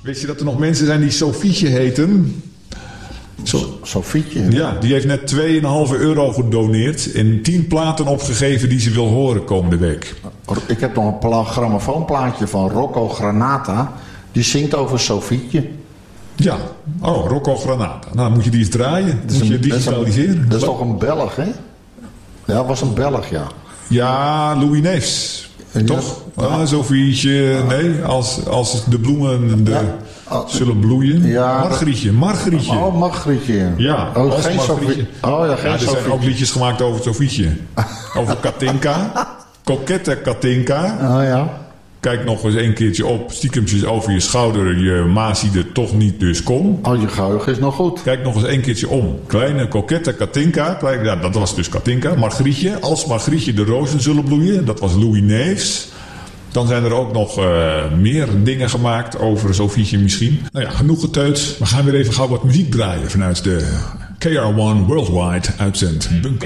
Wist je dat er nog mensen zijn die Sofietje heten? Sofietje? Ja, die heeft net €2,5 gedoneerd en 10 platen opgegeven die ze wil horen komende week. Ik heb nog een grammofoonplaatje van Rocco Granata. Die zingt over Sofietje. Ja, Rocco Granata. Nou, dan moet je die eens draaien. Dan moet je digitaliseren. Dat is toch een Belg, hè? Ja, dat was een Belg, ja. Ja, Louis Neefs. Toch? Ja. Sofietje, nee, als de bloemen zullen bloeien. Ja, Margrietje. Oh, Margrietje. Ja, geen Sofietje. Oh ja, geen er zijn ook liedjes gemaakt over Sofietje. Over Katinka. Kokette Katinka. Oh ja. Kijk nog eens een keertje op, stiekemtjes over je schouder. Je maas die er toch niet dus kon. Oh, je geheugen is nog goed. Kijk nog eens een keertje om. Kleine kokette Katinka. Ja, dat was dus Katinka. Margrietje. Als Margrietje de rozen zullen bloeien. Dat was Louis Neefs. Dan zijn er ook nog meer dingen gemaakt over Sofietje misschien. Nou ja, genoeg geteut. We gaan weer even gauw wat muziek draaien vanuit de KR1 Worldwide uitzendbunker.